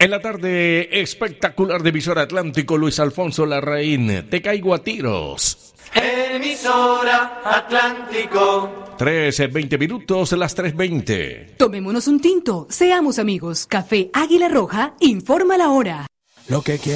En la tarde espectacular de Emisora Atlántico, Luis Alfonso Larraín, te caigo a tiros. Emisora Atlántico. 13:20 minutos, las 3:20. Tomémonos un tinto, seamos amigos. Café Águila Roja informa la hora. Lo que